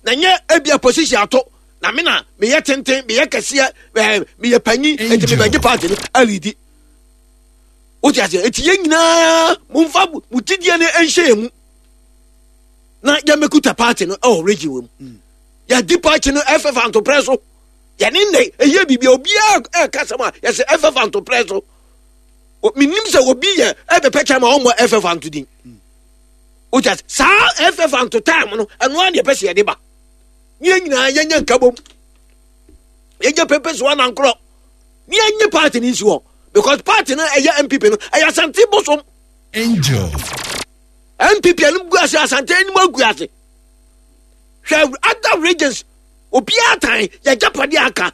na nye ebia position ato na me na me ye tenten me ye kase me ye panyi enti me bagi party no alidi o ti ase eti ye nyina mumfa mutidie ne enhye mu na ya mekuta party no already wom ya di party no FF antopreso ya ni ne eye bibia obia kasama ya se FF antopreso minim se obi ye ebe pecha ma omo FF antodin o just sa FF anto time no eno an ye pese ye de ba ni nyina yenya nkabom yenya pepes one ankro ni enya party ni nsuo because party no eye MPP no eye Asante bosom angel MPP no gu ase Asante ni ma gu ase hwe other regions obi atan ya japade aka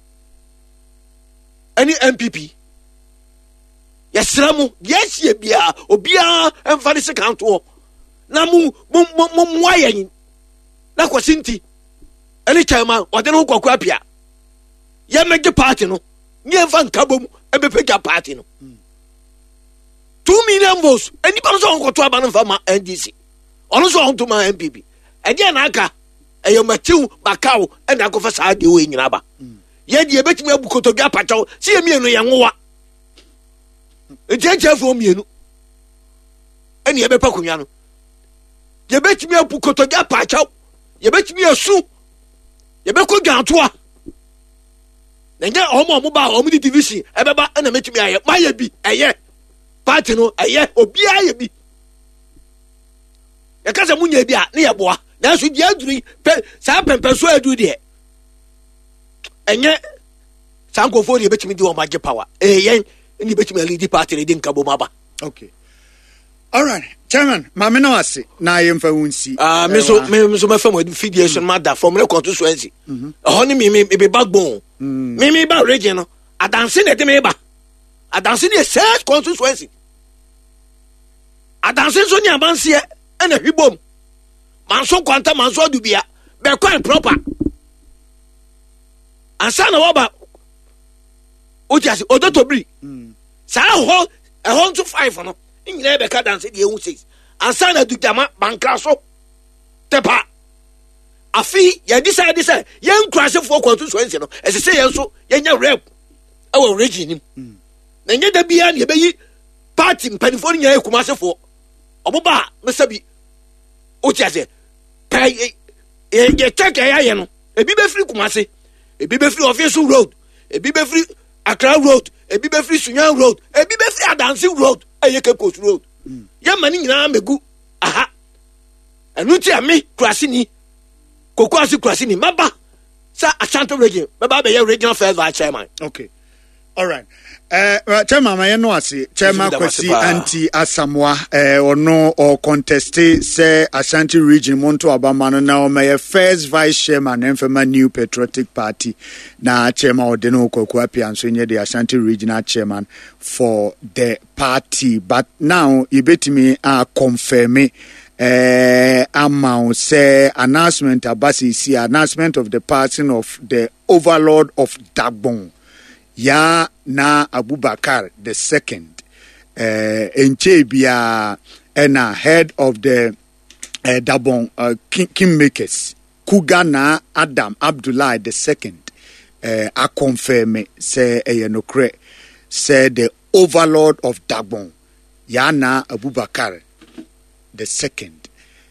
any MPP yesramu yes ye bia obia emfa de sekanto na mu ayen na kwasinti any chairman ode no kwakwa apia ye mege party no ni emfa nkabom ebepega party no 2 million votes any person on kwoto aba no fa ma NDC ono so on to ma MPP e dia na aka eyo matiu bakao e na kofa saa de we nyina ba ye de betimi abukoto ga pachaw si ye mienu ye nwowa ejeje fo mienu eni ebe pa kunwa no ye betimi abukoto ga pachaw ye betimi asu ye be ko gantoa na nya omo ba omo di division ebe ba na metimi aye maye bi eye party no eye obi aye bi ya kasa munya bi a na ye boa na so dia aduri sa pempeso adu de enye sankofo de betimi di o mage power yen ni betimi lead party de nkabo maba. Okay, all right, chairman mame na wase na yemfa wunsi me so me fam affiliation matter from the constituency oni me be backbone me ba region no adanse na de me ba adanse ni search constituency adanse so ni abanse e na hwibom manso kwanta manso adubia be kwai proper ansa na waba otiase odotobri sa ho e ho to 5 no nyina be ka dance de ehu 6 ansa na dugama banka so tepa afi ya decide say yen crash for constituency no e se yen so yenya rep awu region nim na nya da bia na be yi party mpanifo nya ekumasefo oboba mesabi otiase pay ye check ya no ebi be free Kumase ebi be free Office Road ebi be free Accra Road ebi be free Sunyani Road ebi be free Adansi Road Cape Coast Road ye mani nyina megu aha enu ti ami Kurasini Kokoasi Kurasini maba sa Ashanti region baba be ye regional first vice chairman. Okay, all right. Chairman ma no ase chairman Kwesi anti Asamoah ono or contest say Ashanti region Monto Abama no na o my first vice chairman Enfema New Patriotic Party na chairman Odeno Kwakuapia and so nye the Ashanti regional chairman for the party, but now you bet me confirm amount say announcement abasi see announcement of the passing of the overlord of Dagbon ya na Abubakar the second Enchebia and head of the Dabon Kingmakers Kugana Adam Abdullah the second a confirm say yenokre say the overlord of Dagbon Yana Abubakar the second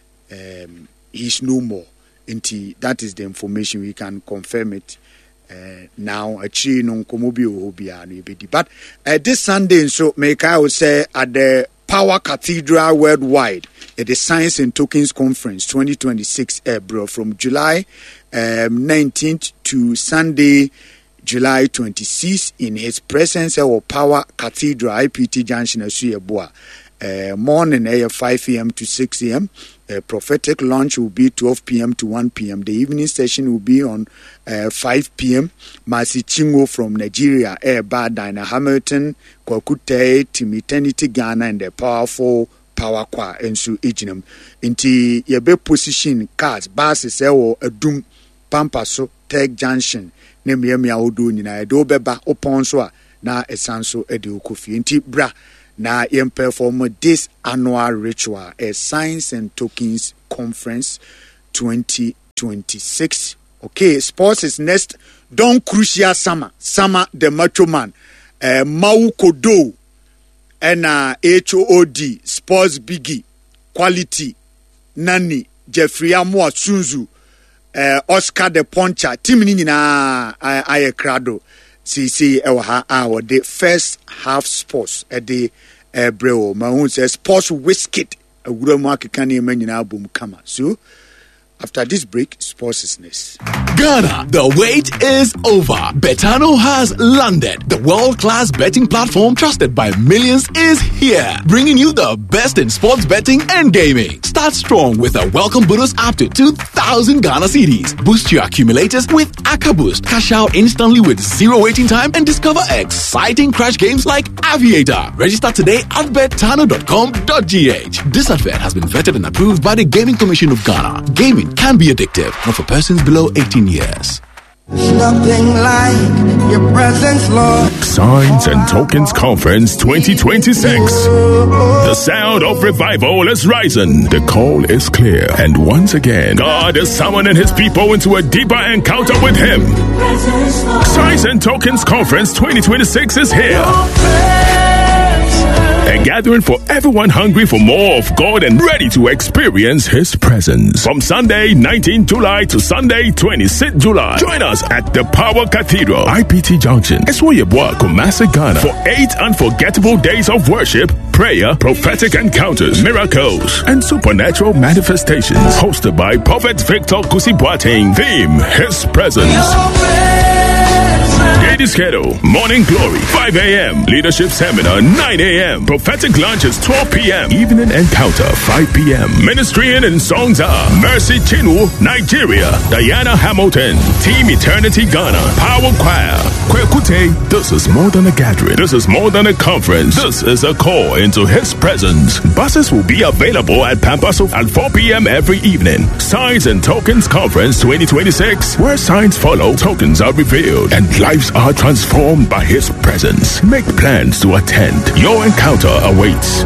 he's no more. That is the information we can confirm it. Now a chino komobi obia no ebedi, but this Sunday so make I would say at the Power Cathedral Worldwide at the Science and Tokens Conference 2026 bro from July 19th to Sunday July 26th in his presence or Power Cathedral IPT Junction Asuyeboa morning 5 a.m. to 6 a.m. Prophetic launch will be 12 p.m. to 1 p.m. The evening session will be on 5 p.m. Masi Chingo from Nigeria, Airbar, Dinah Hamilton, Kwakute, Timiternity Ghana, and the powerful Power Kwa, and so Ejinum. Inti yebe position cars, buses, or a doom, Pampaso, Tech Junction, Nemia Odu, Nina, Edo Beba, Oponswa, na Esanso, Edu Kofi, Inti Bra. Na yem perform this annual ritual, a Science and Tokens Conference 20 2026. Okay, sports is next. Don Crucia Sama the Macho Man, Mau Kodo, and HOD, Sports Biggie, Quality, Nani, Jeffrey Amwa Sunzu, Oscar the Poncha, Timini na Ayecrado, CC our the first half sports at the Breo. Mahun says sports whiskey, a good market can name album come. So after this break, sports is next. Ghana, the wait is over. Betano has landed. The world-class betting platform trusted by millions is here, bringing you the best in sports betting and gaming. Start strong with a welcome bonus up to 2,000 Ghana cedis. Boost your accumulators with Aka Boost. Cash out instantly with zero waiting time and discover exciting crash games like Aviator. Register today at betano.com.gh. This advert has been vetted and approved by the Gaming Commission of Ghana. Gaming can be addictive, not for persons below 18 years. Nothing like your presence, Lord. Signs and Tokens Conference 2026. The sound of revival is rising. The call is clear. And once again, God is summoning his people into a deeper encounter with him. Signs and Tokens Conference 2026 is here. A gathering for everyone hungry for more of God and ready to experience his presence. From Sunday 19 July to Sunday 26 July. Join us at the Power Cathedral, IPT Junction, Eswoyeboa, Kumasi, Ghana, for 8 unforgettable days of worship, prayer, prophetic encounters, miracles, and supernatural manifestations. Hosted by Prophet Victor Kusi Boateng. Theme, His Presence. Daily schedule: Morning Glory 5 a.m. Leadership Seminar 9 a.m. Prophetic Lunches 12 p.m. Evening Encounter 5 p.m. Ministering in songs are Mercy Chinu, Nigeria, Diana Hamilton, Team Eternity Ghana, Power Choir, Kwekute. This is more than a gathering. This is more than a conference. This is a call into his presence. Buses will be available at Pampaso at 4 p.m. every evening. Signs and Tokens Conference 2026, where signs follow, tokens are revealed, and lives are transformed by his presence. Make plans to attend. Your encounter awaits.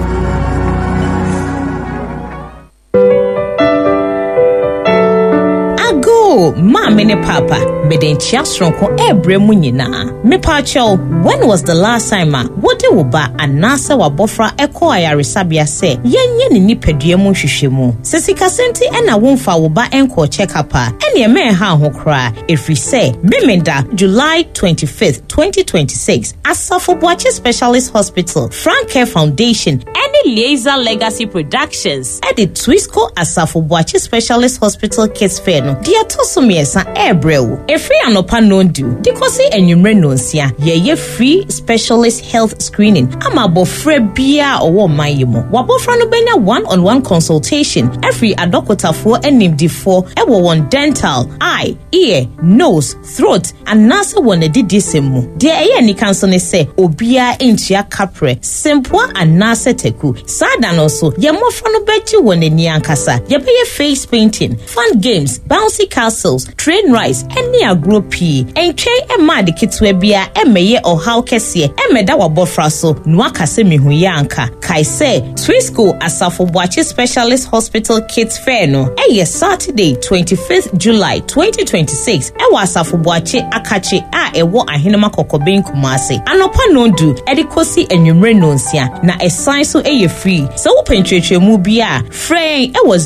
Mama and Papa, beden chiastronko ebre munyina. Me pacho, when was the last time what you ba anasa wa bofra eko ayaresabia se yenye ni nipedue mu hwehwemu. Sesika senti ena womfa wo ba enko check up ene me ha ho kra efri se Bimenda July 25th 2026 Asafo Boache Specialist Hospital, Frank Care Foundation, any Laser Legacy Productions at the Twisco Asafo Boache Specialist Hospital Kids Fair no dia tosomiesa ebrew e free anopa no do dikosi enwumre no nsia ye free specialist health screening ama bofra bia owo mayemo wabofra no benya one-on-one consultation every adokotafo enimdifo ewo won dental, eye, ear, nose, throat and nasa won edidisemu de eye ni kanso ne se obia entua kapre simple and nasa teku sada no so ye mofra no bechi won eni ankasa ye be face painting, fun games, bouncy castles, train rides, any agro pee, and tray a mad kitwe bia, emeye or how kese, emeda wabofra so, nwakase mihuyanka, kaise, Twisco Asafo Boache Specialist Hospital Kids Fair no, Saturday 25th July 2026, ewa Asafo Boache Akache ewo ahinema kokobin kumase, anopa nondu, edikosi enyumre nonsia, na sign so free, so pencheche mubia, frame ewo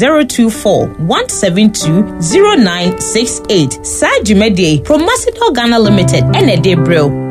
024-172-0968. Sajumede from Macedon Ghana Limited and a Debril.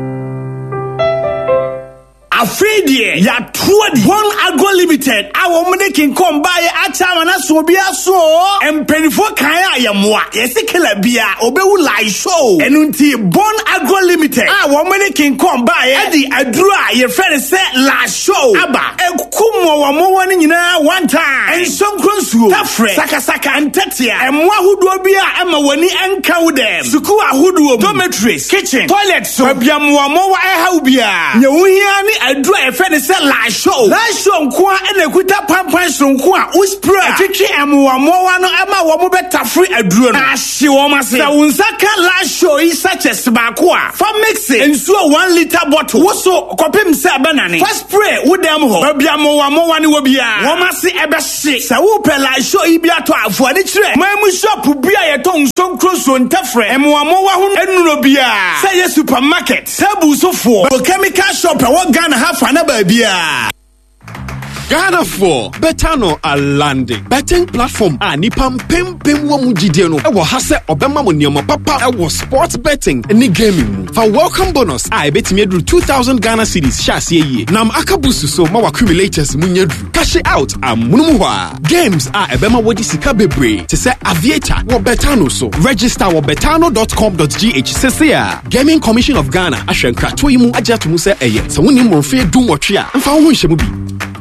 Afredie ya truadi One Agro Limited awo mune kin kom baye achama na so bia so empenifo kan ayamwa yesikela bia obewu live show enunti Bon Agro Limited awo mune kin kom baye edi adura ye fere se la show aba ekukumo wa mo woni nyina one time ensonkronsuo tafre sakasaka antatia emwa huduo bia ama woni enka wudem suku ahuduo dormitories kitchen toilet so biamwa mo wa eha bia nyewuhia ni aduru a yɛfrɛ ne sɛ laashow. Laashow nko a ɛna ekuta pampan sonko a uspray atwitwe ɛmoamoa no ɛma wɔn bɛtafre aduro no. Ahye wɔn ase. Sɛ wo nsa ka laashow yi sachets baako a fa mix nsuo 1 liter bottle. Woso kɔpem sɛ ɛbɛnane. Fa spray wo dam hɔ. Baabi amoamoa ne wɔ biara. Wɔn ase ɛbɛhye. Sɛ wo pɛ laashow yi bi ato afoɔde kyerɛ. Mamu shop bi a yɛtɔ nsonkronso ntɛfrɛ ɛmoamoa ho ɛnuro biara. Sɛ yɛ supermarket. Sɛ busofoɔ. Chemical shop ɛwɔ Ghana ha fa na baabia. Ghana 4 Betano are landing. Betting platform a nipam pem wo mujidie no. Ewo ha se obema mo nneema papa ewo sports betting ni gaming mu. For welcome bonus a ebetimi aduru 2000 Ghana cedis shase ye. Nam akabusu so ma accumulators mu nyaduru. Cash out amunum ho a. Games a ebema wodi sika bebre. Te se Aviator wo Betano so. Register wo betano.com.gh sesea. Gaming Commission of Ghana ahwenka to yimu agya to mu se eye. Se woni mo fe dum wotwe a. Mfa ho nhyemu bi.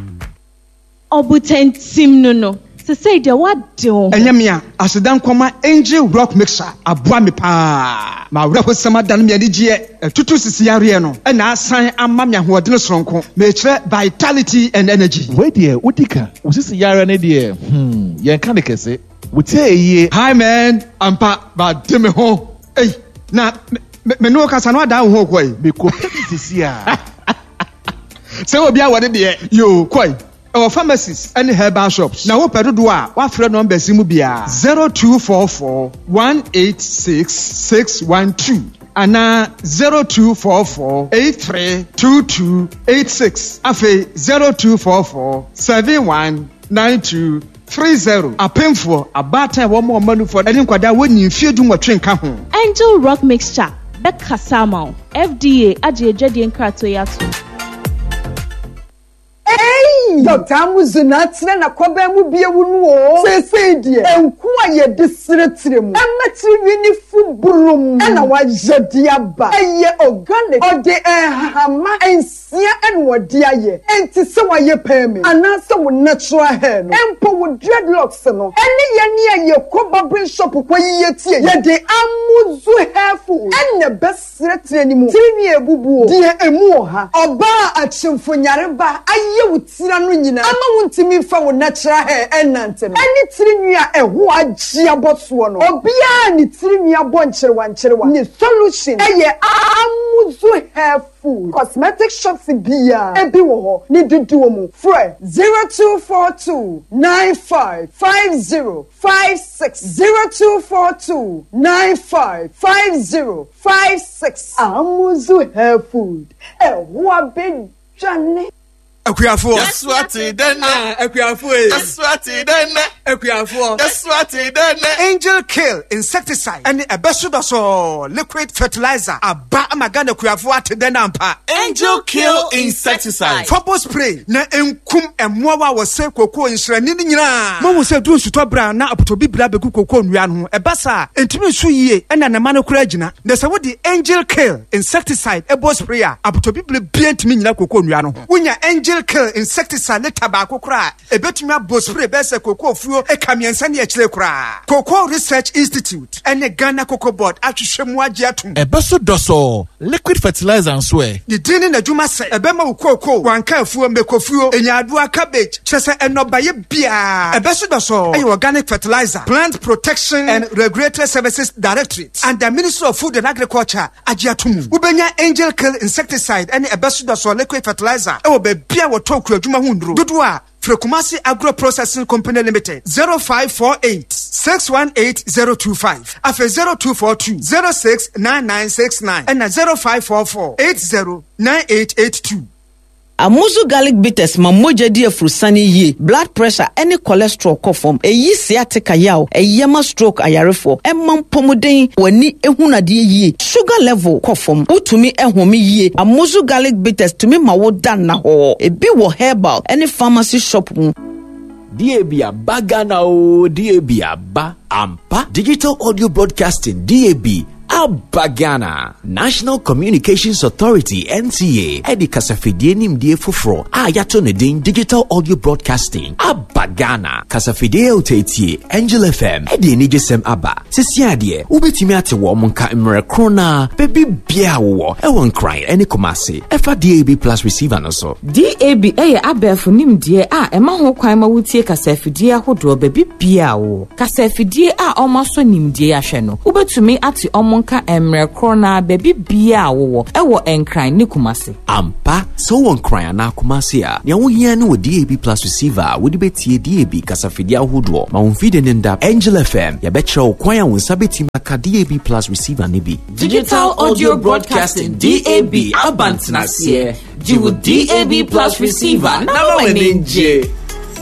Obutentim no. Se say de what do? Enyamia, asedan koma Angel Rock Mixer, aboa me pa. Ma wura ho sama dan me adigye, tutu sisi yare no. E na asan amma me ahoɔden soronko. Me kire vitality and energy. Wait there, udika. Usisi yare ne de. Yen kan de kese. Wutie. Hi man, ampa ba de me ho. Hey, na me no kasa no ada ho koi. Me ko sisi a. Se obi a wode de yo koi. Our pharmacies and herbal shops. Now, what do what friend number Simubia 0244 186 612 and 0244 832286. Afe 0244 719230. A painful a batter one more money for any quada when you feel doing what train come. Angel Rock Mixture. Becca Samo. FDA. Ajejedi Nkratoyatu. Hey, Dr. Amuzunatne na kwabe mu biewu no o. Sese die. Enku a ye disretire mu. Emetri wini fu burum. Na wa jedi aba. Eye organic. Ode hama ensia enwode aye. Enti se wa ye peme. Anase wo natural hair no. Empo wo dreadlocks no. Ene ye ne ye koba brain shop kwa ye tie. Ye de Amuzu hairful. Ene besretire ni mu. Tiri ni ebubu o. Die emu oha. Oba achimfo nyareba aye wutira no nyina ama wuntimi fa wo natural hair enante no ani tirinwia eho agye aboso no obia ni tirinwia bo ncherewa ni solution eye Amuzu hair food cosmetic shops bia ebi wo ho ni dudu mu frɛ 0242 955056 0242 955056 Amuzu hair food eho abedwane Akuafo. That's what it done. Akuafo. That's what it done. Akuafo. That's what it done. Angel Kill insecticide and a besudaso liquid fertilizer. Aba amagana akuafo ateden ampa. Angel Kill insecticide. Fobo spray na enkum emmoa wa se koko nsrani ni nyina. Mo se du nsuto bra na apotobi bra begu koko nwia no. Ebasa entimi su yie ena na ma no kura gina. Na se wodi Angel Kill insecticide ebo spray a apotobi bra bia ntimi nyina koko nwia no. Wonya Angel Kill insecticide le tabako kra ebetumi abospray bese koko fuo ekamiensa ne akire kra Cocoa Research Institute ene Ghana Cocoa Board atwehwemu agye atom Ebeso doso liquid fertilizer nso e the dini na dwuma se ebema ukoko wanka afuo mekofuo enyaadua cabbage chese enobaye bia ebeso doso e organic fertilizer plant protection and regulatory services directorate and the Ministry of Food and Agriculture agye atom ubenya Angel Kill insecticide ene ebeso doso liquid fertilizer e wo bia wotoku adwuma hundro dodo a Frekumasi Agro Processing Company Limited 0548 618025 afa 0242 069969 and 0544 809882 Amuzu garlic bitters mamoja di afrusani ye blood pressure any cholesterol kofom eyi sciatica yaw eyema stroke ayarefo emam pomuden wani ehunade ye sugar level kofom utumi ehome ye Amuzu garlic bitters tumi mawo dan na ho ebi wo herbal any pharmacy shop mu DAB baga na o DAB ba ampa digital audio broadcasting DAB Abagana National Communications Authority NCA Edi Kasafidie nimdie fufro yato ne din digital audio broadcasting Abagana Kasafidie utetie Angel FM Edi enijesem aba sesiadie ubetimi ate wo monka mre krona baby bia wo ewon cry ene komase efa DAB plus receiver no so DAB abefo nimdie ema ho kwan ma wutie Kasafidie ahodo baby bia wo Kasafidie omaso nimdie ahwe no ubetumi ate omonka emre krona baby bia wo ewo enkran ne komase ampa so won cry na komase a ne wo hia ne wo DAB plus receiver wo de betie DAB Kasafidie ahodo ma won feed ne nda Angel FM ya betche wo kwan won sabeti maka DAB plus receiver ne bi digital audio broadcasting DAB abantinase jiwu DAB plus receiver na wenenje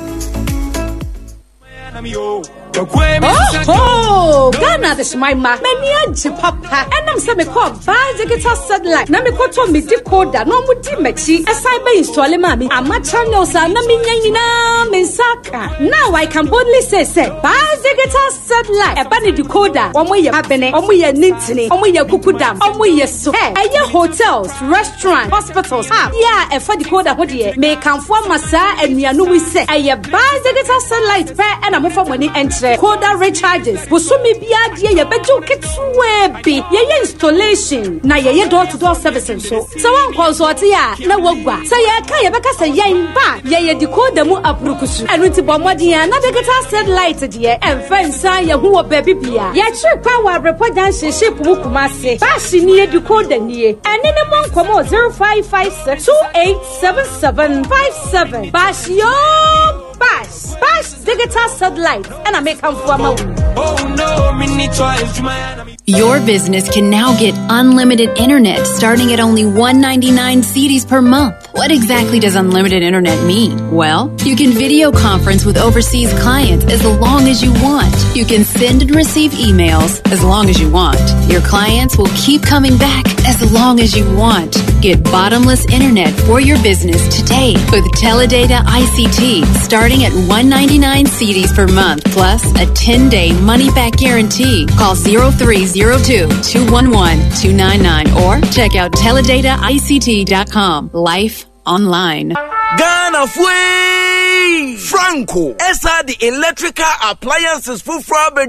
Oh, Ghana this my ma. Many a papa. And I'm saying, call buy digital satellite. Na me koto me decoder. No mu di mechi. Aside by install mami. Ama channels are na minyina mensaka. Now I can boldly say, buy digital satellite. Eba ni decoder. Omo ye abene. Omo ye nintini. Omo ye kukudam. Omo ye so. Eye hotels, restaurants, hospitals. Yeah, e for decoder ho de. Me kan fo masa enuanu wi se. Eye buy digital satellite. Pe and am for money entre. Coda recharges. Busumi biya die ye beju kitwe bi. Ye installation. Na ye door to door servicing so. So one consult ya na wogwa. Say ye ka ye beka say ye ba. Ye decoder mu abrukusu. Enu ti bomodi ya na digital satellite die. Enfensa ye hu baby biya. Ye chi kwa wa report dan ship mu kumase. Ba shi ni decoder ni. Ene ne mon komo 0556 287757. Ba shi yo Bash digital satellite and I make Your business can now get unlimited internet starting at only $1.99 CDs per month. What exactly does unlimited internet mean? Well, you can video conference with overseas clients as long as you want. You can send and receive emails as long as you want. Your clients will keep coming back as long as you want. Get bottomless internet for your business today with Teledata ICT starting at $1.99 CDs per month plus a 10-day money-back guarantee. Call 0302-211-299 or check out teledataict.com. Life online. Ghana Fui Franco Esa the electrical appliances for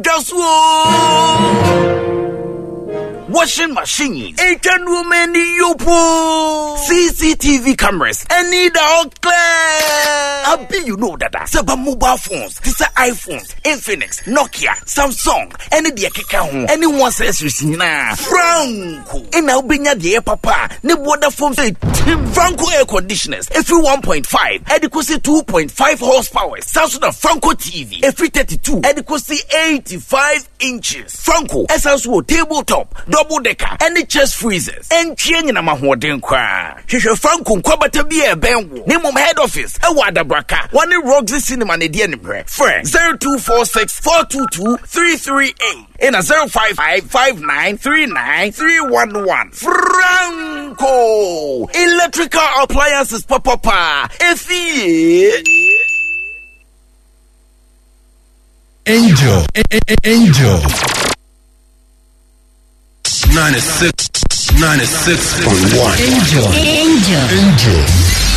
washing machines, Asian women, Yopo, CCTV cameras, and need all clear. I be you know that. Saba mobile phones, this are iPhones, Infinix, Nokia, Samsung, any the Kika, anyone says you see now. Franco, and I'll be near the papa, ne water phones, Franco air conditioners, every 1.5, adequacy 2.5 horsepower, Samsung Franco TV, every 32, adequacy 85 inches. Franco, SSO tabletop, double decker, any chest freezers, and change in a mahoden cry. She shall Franco Kwabata be a benwo. Name of head office, a wada braka, one in Roxy Cinema, and the enemy. Friend 0246 422 338 in a 055-5939-311. Franco electrical appliances, papa. Angel 96.1 Angel